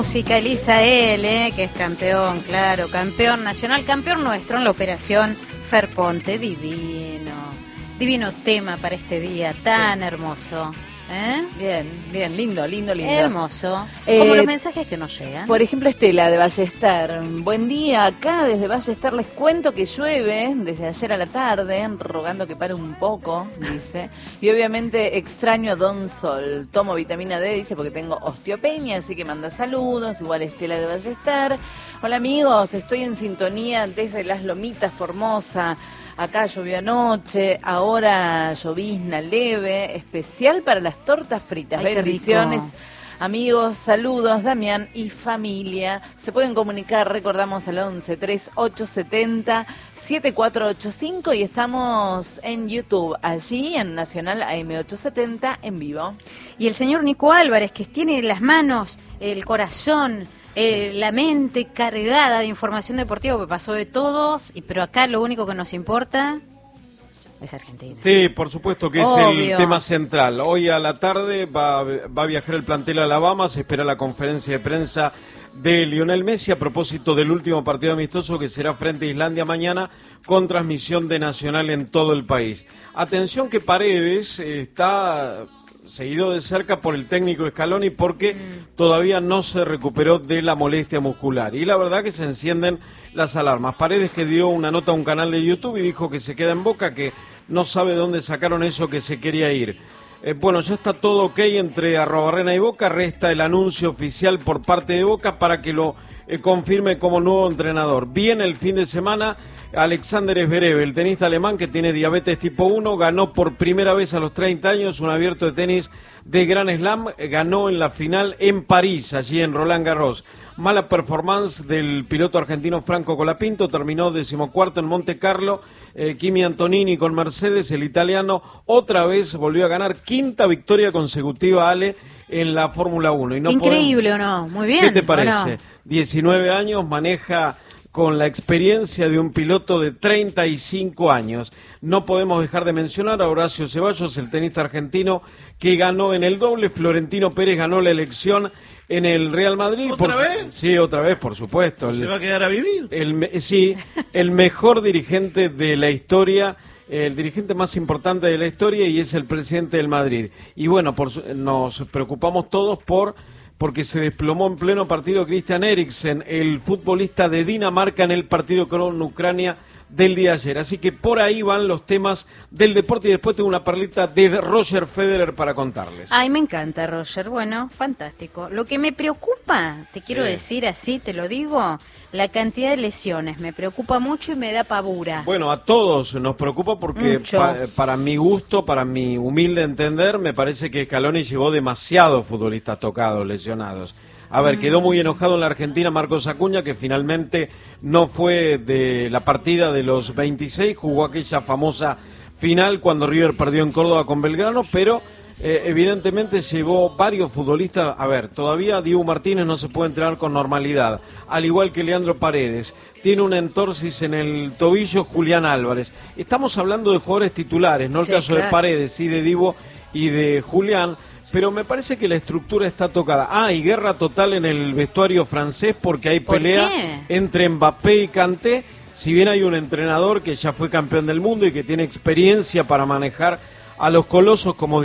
Musicaliza él, que es campeón, claro, campeón nacional, campeón nuestro en la operación Ferponte. Divino tema para este día tan hermoso. Bien, lindo. Hermoso. Como los mensajes que nos llegan. Por ejemplo, Estela de Ballester. Buen día, acá desde Ballester les cuento que llueve desde ayer a la tarde, rogando que pare un poco, dice. Y obviamente extraño a Don Sol. Tomo vitamina D, dice, porque tengo osteopenia, así que manda saludos. Igual Estela de Ballester. Hola amigos, estoy en sintonía desde Las Lomitas, Formosa. Acá llovió anoche, ahora llovizna leve, especial para las tortas fritas. Ay, bendiciones, amigos, saludos, Damián y familia. Se pueden comunicar, recordamos, al 11 3870 7485 y estamos en YouTube, allí en Nacional AM870 en vivo. Y el señor Nico Álvarez, que tiene las manos, el corazón, la mente cargada de información deportiva, que pasó de todos, pero acá lo único que nos importa es Argentina. Sí, por supuesto que Obvio. Es el tema central. Hoy a la tarde va a viajar el plantel a Alabama, se espera la conferencia de prensa de Lionel Messi a propósito del último partido amistoso que será frente a Islandia mañana, con transmisión de Nacional en todo el país. Atención que Paredes está seguido de cerca por el técnico Scaloni porque todavía no se recuperó de la molestia muscular. Y la verdad que se encienden las alarmas. Paredes, que dio una nota a un canal de YouTube y dijo que se queda en Boca, que no sabe dónde sacaron eso, que se quería ir. Bueno, ya está todo ok entre Arrobarrena y Boca, resta el anuncio oficial por parte de Boca para que lo confirme como nuevo entrenador. Viene el fin de semana Alexander Zverev, el tenista alemán que tiene diabetes tipo 1, ganó por primera vez a los 30 años un abierto de tenis de Grand Slam, ganó en la final en París, allí en Roland Garros. Mala performance del piloto argentino Franco Colapinto, terminó 14º en Monte Carlo. Kimi Antonini con Mercedes, el italiano, otra vez volvió a ganar, quinta victoria consecutiva, Ale, en la Fórmula 1. Y no increíble, ¿o no? Muy bien. ¿Qué te parece? No? 19 años, maneja con la experiencia de un piloto de 35 años. No podemos dejar de mencionar a Horacio Ceballos, el tenista argentino, que ganó en el doble. Florentino Pérez ganó la elección en el Real Madrid. ¿Otra vez? Sí, otra vez, por supuesto. ¿Se va a quedar a vivir? Sí, el mejor dirigente de la historia, el dirigente más importante de la historia, y es el presidente del Madrid. Y bueno, nos preocupamos todos porque se desplomó en pleno partido Christian Eriksen, el futbolista de Dinamarca, en el partido con Ucrania del día de ayer. Así que por ahí van los temas del deporte, y después tengo una perlita de Roger Federer para contarles. Ay, me encanta, Roger. Bueno, fantástico. Lo que me preocupa, te quiero decir así, te lo digo, la cantidad de lesiones. Me preocupa mucho y me da pavura. Bueno, a todos nos preocupa porque para mi gusto, para mi humilde entender, me parece que Scaloni llevó demasiados futbolistas tocados, lesionados. A ver, quedó muy enojado en la Argentina Marcos Acuña, que finalmente no fue de la partida de los 26, jugó aquella famosa final cuando River perdió en Córdoba con Belgrano, pero evidentemente llevó varios futbolistas. A ver, todavía Diego Martínez no se puede entrenar con normalidad, al igual que Leandro Paredes. Tiene una entorsis en el tobillo Julián Álvarez. Estamos hablando de jugadores titulares, no el caso de Paredes, sí de Divo y de Julián. Pero me parece que la estructura está tocada. Y guerra total en el vestuario francés porque hay pelea entre Mbappé y Kanté. Si bien hay un entrenador que ya fue campeón del mundo y que tiene experiencia para manejar a los colosos como